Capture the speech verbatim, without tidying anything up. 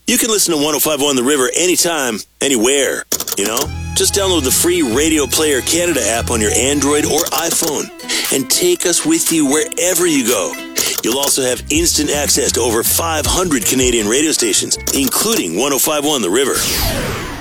You can listen to one oh five point one The River anytime, anywhere, you know? Just download the free Radio Player Canada app on your Android or iPhone and take us with you wherever you go. You'll also have instant access to over five hundred Canadian radio stations, including one oh five point one The River.